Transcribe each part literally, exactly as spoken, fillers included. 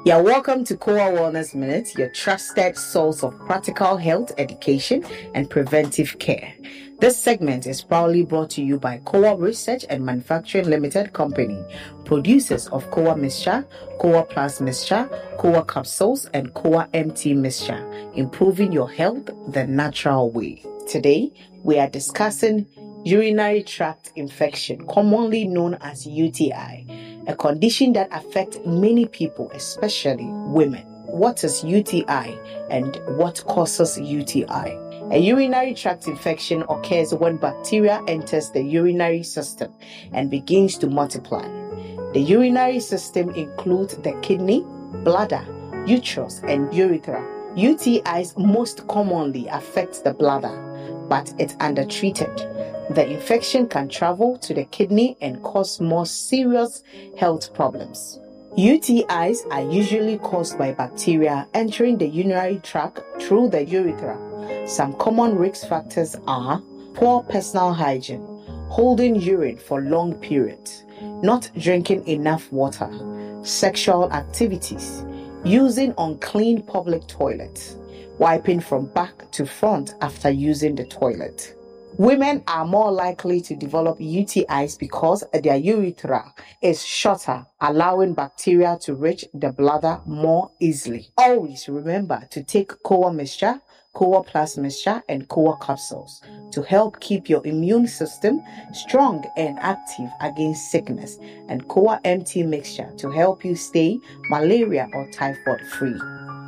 You're welcome to Kowa Wellness Minute, your trusted source of practical health education and preventive care. This segment is proudly brought to you by Kowa Research and Manufacturing Limited Company, producers of Kowa Mixture, Kowa Plus Mixture, Kowa Capsules, and Kowa M T Mixture, improving your health the natural way. Today, we are discussing urinary tract infection, commonly known as U T I, a condition that affects many people, especially women. What is U T I and what causes U T I? A urinary tract infection occurs when bacteria enters the urinary system and begins to multiply. The urinary system includes the kidney, bladder, uterus, and urethra. U T Is most commonly affect the bladder, but it's undertreated. The infection can travel to the kidney and cause more serious health problems. U T Is are usually caused by bacteria entering the urinary tract through the urethra. Some common risk factors are poor personal hygiene, holding urine for long periods, not drinking enough water, sexual activities, using unclean public toilets, wiping from back to front after using the toilet. Women are more likely to develop U T Is because their urethra is shorter, allowing bacteria to reach the bladder more easily. Always remember to take Kowa Mixture, Kowa Plus Mixture, and Kowa Capsules to help keep your immune system strong and active against sickness, and Kowa M T Mixture to help you stay malaria or typhoid free.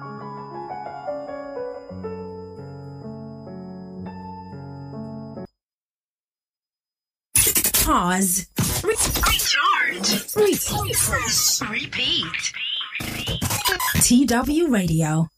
Pause. Re- Recharge. Refresh. Repeat. T W Radio.